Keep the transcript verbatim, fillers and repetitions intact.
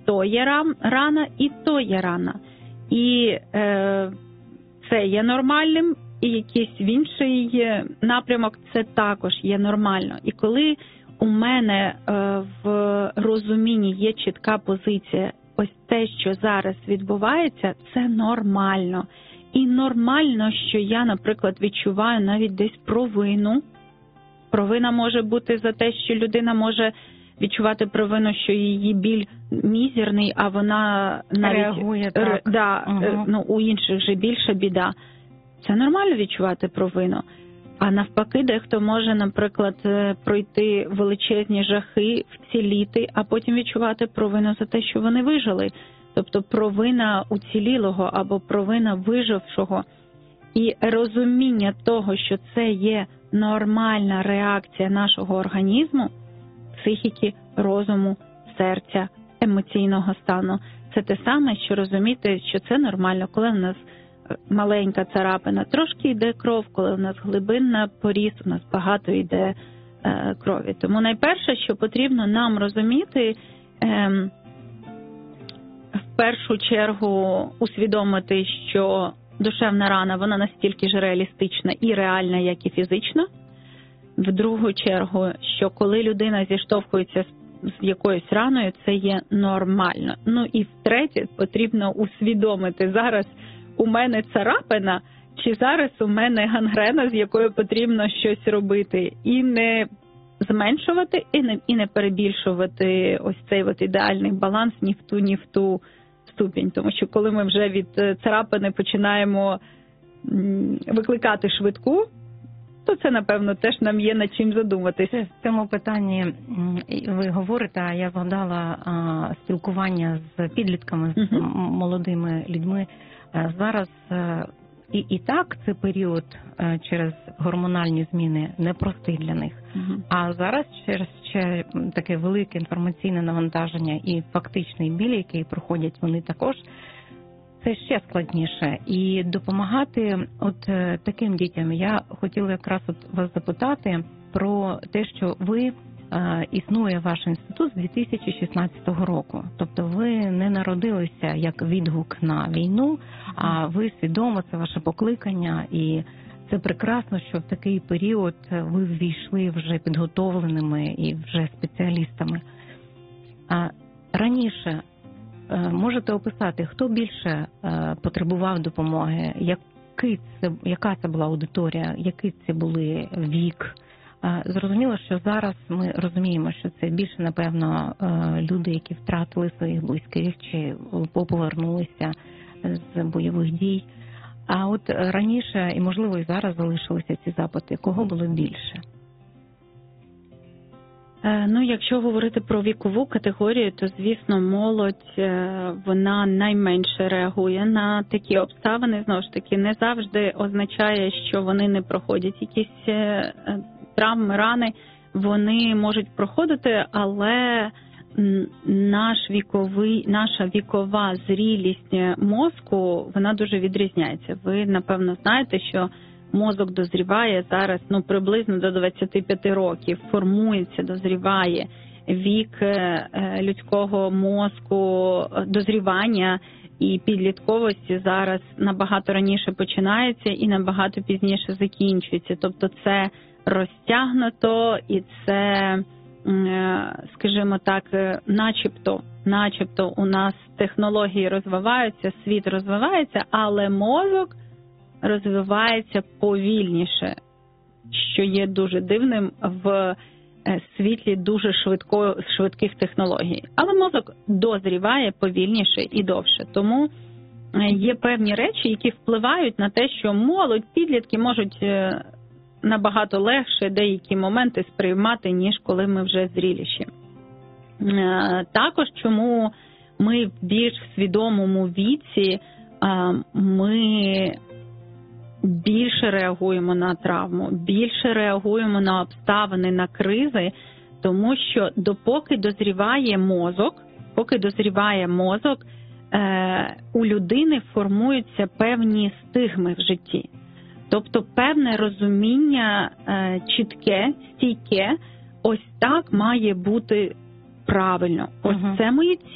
то є рам, рана, і то є рана. І е, це є нормальним, і якийсь інший напрямок це також є нормально. І коли у мене е, в розумінні є чітка позиція, ось те, що зараз відбувається, це нормально. І нормально, що я, наприклад, відчуваю навіть десь провину. Провина може бути за те, що людина може відчувати провину, що її біль мізерний, а вона навіть реагує так. Да, угу. ну, у інших же більша біда. Це нормально відчувати провину. А навпаки, дехто може, наприклад, пройти величезні жахи, вціліти, а потім відчувати провину за те, що вони вижили. Тобто провина уцілілого або провина вижившого. І розуміння того, що це є нормальна реакція нашого організму, психіки, розуму, серця, емоційного стану. Це те саме, що розуміти, що це нормально, коли в нас маленька царапина, трошки йде кров, коли в нас глибинна поріз, у нас багато йде е, крові. Тому найперше, що потрібно нам розуміти, е, в першу чергу усвідомити, що душевна рана, вона настільки ж реалістична і реальна, як і фізична. В другу чергу, що коли людина зіштовхується з, з якоюсь раною, це є нормально. Ну і втретє, потрібно усвідомити, зараз у мене царапина, чи зараз у мене гангрена, з якою потрібно щось робити. І не зменшувати, і не, і не перебільшувати ось цей от ідеальний баланс ні в ту, ні в ту ступінь. Тому що коли ми вже від царапини починаємо викликати швидку, то це, напевно, теж нам є над чим задуматися. В цьому питанні ви говорите, а я згадала а, спілкування з підлітками, з uh-huh. молодими людьми. Зараз і, і так це період через гормональні зміни непростий для них. Uh-huh. А зараз через ще таке велике інформаційне навантаження і фактичний біль, який проходять вони також, це ще складніше. І допомагати от таким дітям. Я хотіла якраз от вас запитати про те, що ви, е, існує ваш інститут з дві тисячі шістнадцятого року. Тобто ви не народилися як відгук на війну, а ви свідомо, це ваше покликання. І це прекрасно, що в такий період ви ввійшли вже підготовленими і вже спеціалістами. А раніше можете описати, хто більше потребував допомоги, який це, яка це була аудиторія, який це були вік? Зрозуміло, що зараз ми розуміємо, що це більше, напевно, люди, які втратили своїх близьких чи повернулися з бойових дій. А от раніше, і можливо і зараз залишилися ці запити, кого було більше? Ну, якщо говорити про вікову категорію, то, звісно, молодь, вона найменше реагує на такі обставини. Знову ж таки, не завжди означає, що вони не проходять якісь травми, рани. Вони можуть проходити, але наш віковий, наша вікова зрілість мозку, вона дуже відрізняється. Ви, напевно, знаєте, що мозок дозріває зараз, ну, приблизно до двадцяти п'яти років, формується, дозріває. Вік людського мозку, дозрівання і підлітковості зараз набагато раніше починається і набагато пізніше закінчується. Тобто це розтягнуто і це, скажімо так, начебто, начебто у нас технології розвиваються, світ розвивається, але мозок розвивається повільніше, що є дуже дивним в світлі дуже швидко, швидких технологій. Але мозок дозріває повільніше і довше. Тому є певні речі, які впливають на те, що молодь, підлітки можуть набагато легше деякі моменти сприймати, ніж коли ми вже зріліші. Також, чому ми в більш свідомому віці ми більше реагуємо на травму, більше реагуємо на обставини, на кризи, тому що допоки дозріває мозок, поки дозріває мозок, у людини формуються певні стигми в житті. Тобто певне розуміння чітке, стійке, ось так має бути правильно. Ось це мої